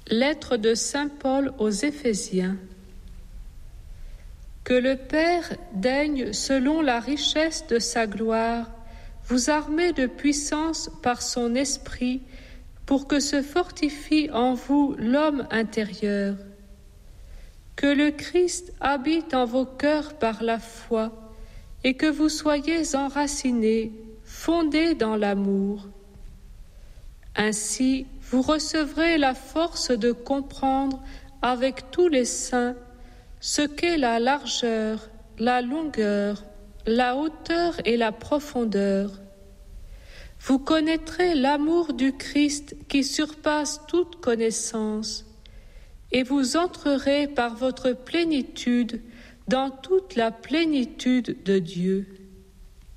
Lettre de saint Paul aux Éphésiens. Que le Père daigne, selon la richesse de sa gloire, vous armer de puissance par son esprit, pour que se fortifie en vous l'homme intérieur. Que le Christ habite en vos cœurs par la foi, et que vous soyez enracinés, fondés dans l'amour. Ainsi, vous recevrez la force de comprendre avec tous les saints ce qu'est la largeur, la longueur, la hauteur et la profondeur. Vous connaîtrez l'amour du Christ qui surpasse toute connaissance, et vous entrerez par votre plénitude dans toute la plénitude de Dieu.